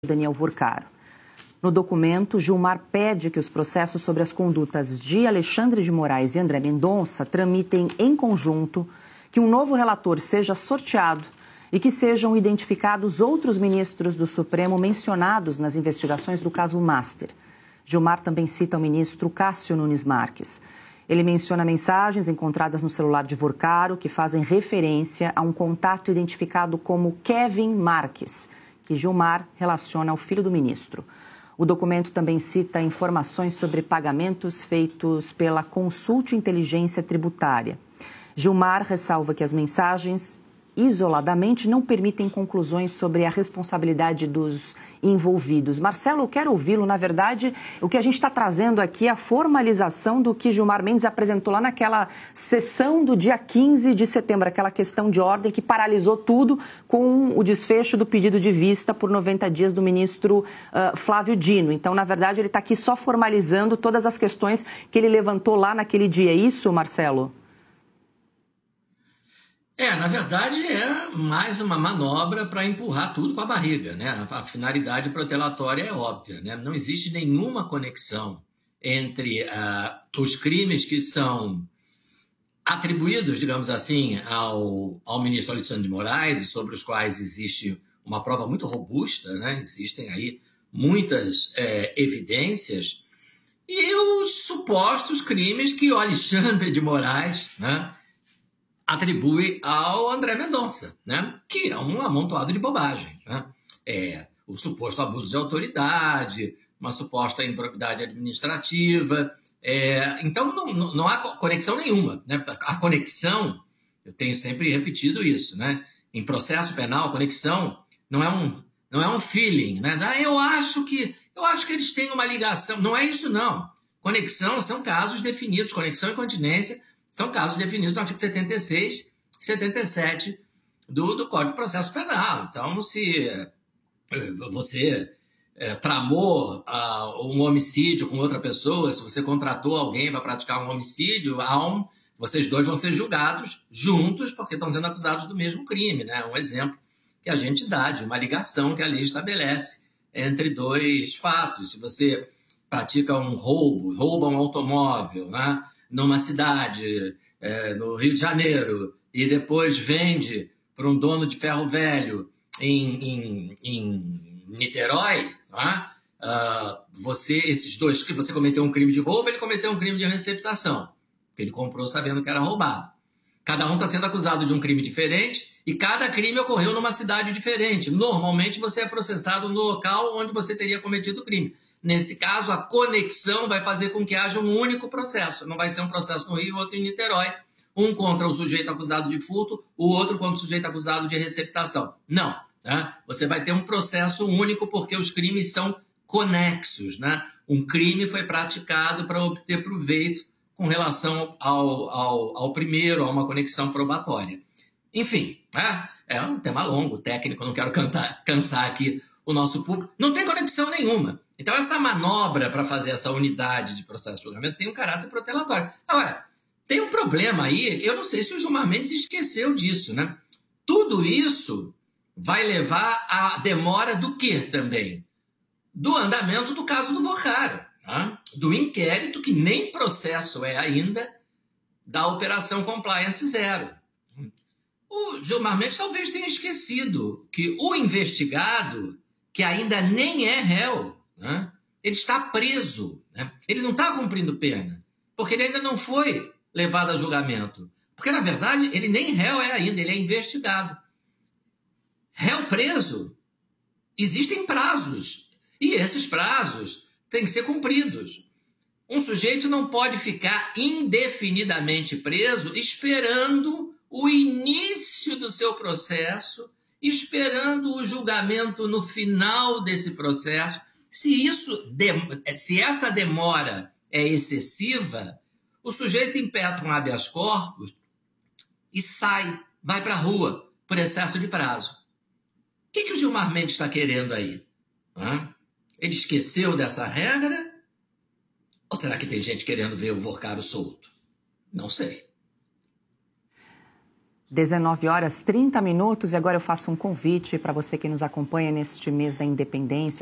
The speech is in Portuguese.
Daniel Vorcaro. No documento, Gilmar pede que os processos sobre as condutas de Alexandre de Moraes e André Mendonça tramitem em conjunto, que um novo relator seja sorteado e que sejam identificados outros ministros do Supremo mencionados nas investigações do caso Master. Gilmar também cita o ministro Cássio Nunes Marques. Ele menciona mensagens encontradas no celular de Vorcaro que fazem referência a um contato identificado como Kevin Marques, que Gilmar relaciona ao filho do ministro. O documento também cita informações sobre pagamentos feitos pela Consult Inteligência Tributária. Gilmar ressalva que as mensagens, isoladamente, não permitem conclusões sobre a responsabilidade dos envolvidos. Marcelo, eu quero ouvi-lo. Na verdade, o que a gente está trazendo aqui é a formalização do que Gilmar Mendes apresentou lá naquela sessão do dia 15 de setembro, aquela questão de ordem que paralisou tudo com o desfecho do pedido de vista por 90 dias do ministro Flávio Dino. Então, na verdade, ele está aqui só formalizando todas as questões que ele levantou lá naquele dia. É isso, Marcelo? Na verdade, é mais uma manobra para empurrar tudo com a barriga, né? A finalidade protelatória é óbvia, né? Não existe nenhuma conexão entre os crimes que são atribuídos, digamos assim, ao ministro Alexandre de Moraes, e sobre os quais existe uma prova muito robusta, né? Existem aí muitas evidências, e os supostos crimes que o Alexandre de Moraes, né, atribui ao André Mendonça, né? Que é um amontoado de bobagem, né? O suposto abuso de autoridade, uma suposta improbidade administrativa. Então, não há conexão nenhuma, né? A conexão, eu tenho sempre repetido isso, né? Em processo penal, conexão não é um feeling, né? Eu acho que eles têm uma ligação. Não é isso, não. Conexão são casos definidos, conexão e continência são casos definidos no artigo 76 e 77 do Código de Processo Penal. Então, se você tramou um homicídio com outra pessoa, se você contratou alguém para praticar um homicídio, vocês dois vão ser julgados juntos porque estão sendo acusados do mesmo crime, né? Um exemplo que a gente dá de uma ligação que a lei estabelece entre dois fatos. Se você pratica um rouba um automóvel, né, numa cidade, no Rio de Janeiro, e depois vende para um dono de ferro velho em Niterói, né? Esses dois, que você cometeu um crime de roubo, ele cometeu um crime de receptação, porque ele comprou sabendo que era roubado. Cada um está sendo acusado de um crime diferente e cada crime ocorreu numa cidade diferente. Normalmente você é processado no local onde você teria cometido o crime. Nesse caso, a conexão vai fazer com que haja um único processo. Não vai ser um processo no Rio e outro em Niterói. Um contra o sujeito acusado de furto, o outro contra o sujeito acusado de receptação. Não. Né? Você vai ter um processo único porque os crimes são conexos. Né? Um crime foi praticado para obter proveito com relação ao primeiro, a uma conexão probatória. Enfim, né? É um tema longo, técnico, não quero cansar aqui o nosso público. Não tem conexão nenhuma. Então, essa manobra para fazer essa unidade de processo de julgamento tem um caráter protelatório. Agora, tem um problema aí, eu não sei se o Gilmar Mendes esqueceu disso, né? Tudo isso vai levar à demora do quê também? Do andamento do caso do Vorcaro, tá? Do inquérito, que nem processo é ainda, da Operação Compliance Zero. O Gilmar Mendes talvez tenha esquecido que o investigado, que ainda nem é réu, né, ele está preso, né? Ele não está cumprindo pena, porque ele ainda não foi levado a julgamento. Porque, na verdade, ele nem réu é ainda, ele é investigado. Réu preso, existem prazos, e esses prazos têm que ser cumpridos. Um sujeito não pode ficar indefinidamente preso esperando o início do seu processo, esperando o julgamento no final desse processo. Se essa demora é excessiva, o sujeito impetra um habeas corpus e vai para a rua por excesso de prazo. O que o Gilmar Mendes está querendo aí? Ele esqueceu dessa regra? Ou será que tem gente querendo ver o Vorcaro solto? Não sei. 19h30 e agora eu faço um convite para você que nos acompanha neste mês da independência.